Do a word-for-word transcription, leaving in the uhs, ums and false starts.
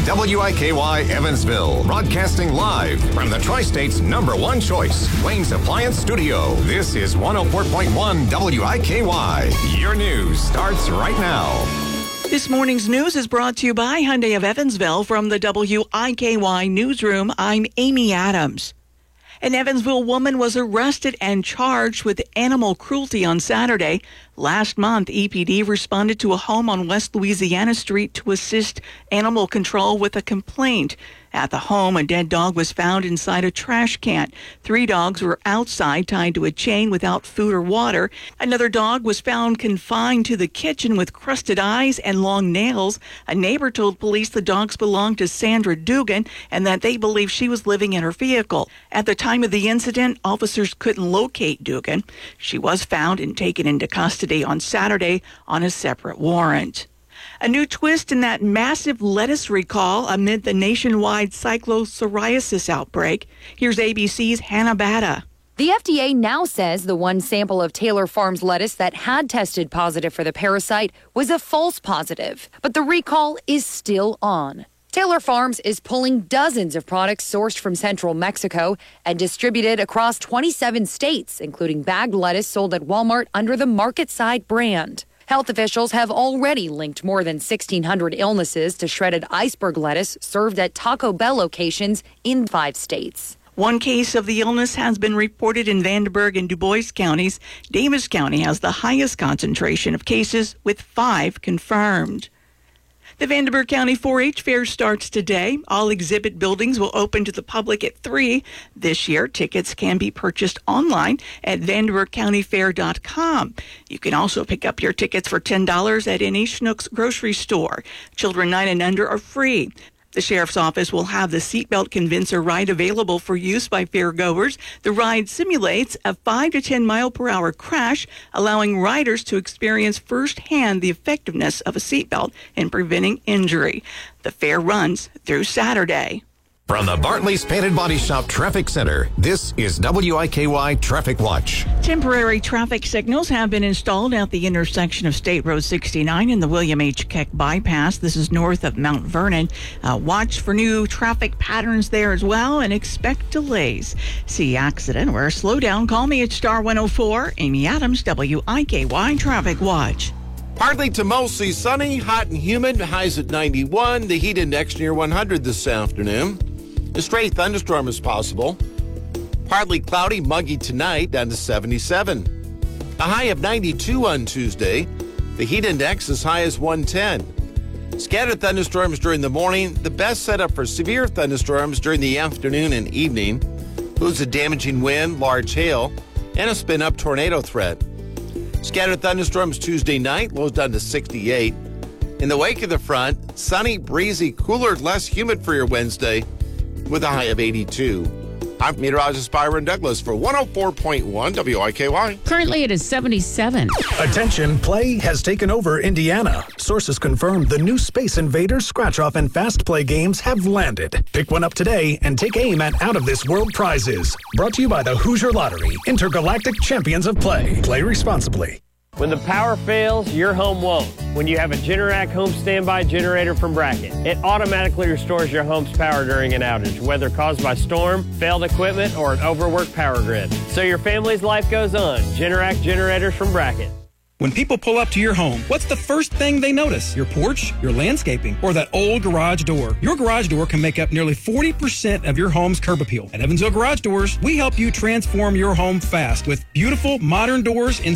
W I K Y Evansville, broadcasting live from the Tri-State's number one choice, Wayne's Appliance Studio. This is one oh four point one W I K Y. Your news starts right now. This morning's news is brought to you by Hyundai of Evansville. From the W I K Y newsroom, I'm Amy Adams. An Evansville woman was arrested and charged with animal cruelty on Saturday. Last month, E P D responded to a home on West Louisiana Street to assist animal control with a complaint. At the home, a dead dog was found inside a trash can. Three dogs were outside, tied to a chain without food or water. Another dog was found confined to the kitchen with crusted eyes and long nails. A neighbor told police the dogs belonged to Sandra Dugan and that they believe she was living in her vehicle. At the time of the incident, officers couldn't locate Dugan. She was found and taken into custody on Saturday on a separate warrant. A new twist in that massive lettuce recall amid the nationwide cyclopsoriasis outbreak. Here's A B C's Hannah Batta. The F D A now says the one sample of Taylor Farms lettuce that had tested positive for the parasite was a false positive, but the recall is still on. Taylor Farms is pulling dozens of products sourced from central Mexico and distributed across twenty-seven states, including bagged lettuce sold at Walmart under the Market Side brand. Health officials have already linked more than sixteen hundred illnesses to shredded iceberg lettuce served at Taco Bell locations in five states. One case of the illness has been reported in Vanderburgh and Du Bois counties. Davis County has the highest concentration of cases, with five confirmed. The Vanderburgh County four H Fair starts today. All exhibit buildings will open to the public at three. This year, tickets can be purchased online at vanderburgh county fair dot com. You can also pick up your tickets for ten dollars at any Schnucks grocery store. Children nine and under are free. The Sheriff's Office will have the Seatbelt Convincer ride available for use by fairgoers. The ride simulates a five to ten mile per hour crash, allowing riders to experience firsthand the effectiveness of a seatbelt in preventing injury. The fair runs through Saturday. From the Bartley's Painted Body Shop Traffic Center, this is W I K Y Traffic Watch. Temporary traffic signals have been installed at the intersection of State Road sixty-nine and the William H. Keck bypass. This is north of Mount Vernon. Uh, watch for new traffic patterns there as well and expect delays. See accident or slow down, call me at star one oh four. Amy Adams, W I K Y Traffic Watch. Partly to mostly sunny, hot and humid, highs at ninety-one. The heat index near one hundred this afternoon. A stray thunderstorm is possible. Partly cloudy, muggy tonight, down to seventy-seven. A high of ninety-two on Tuesday. The heat index as high as one ten. Scattered thunderstorms during the morning. The best setup for severe thunderstorms during the afternoon and evening. Includes a damaging wind, large hail, and a spin-up tornado threat. Scattered thunderstorms Tuesday night, lows down to sixty-eight. In the wake of the front, sunny, breezy, cooler, less humid for your Wednesday, with a high of eighty-two. I'm meteorologist Byron Douglas for one oh four point one W I K Y. Currently it is seventy-seven. Attention, play has taken over Indiana. Sources confirm the new Space Invaders, Scratch-Off, and Fast Play games have landed. Pick one up today and take aim at out-of-this-world prizes. Brought to you by the Hoosier Lottery, intergalactic champions of play. Play responsibly. When the power fails, your home won't. When you have a Generac home standby generator from Bracket, it automatically restores your home's power during an outage, whether caused by storm, failed equipment, or an overworked power grid. So your family's life goes on. Generac generators from Bracket. When people pull up to your home, what's the first thing they notice? Your porch, your landscaping, or that old garage door? Your garage door can make up nearly forty percent of your home's curb appeal. At Evansville Garage Doors, we help you transform your home fast with beautiful modern doors and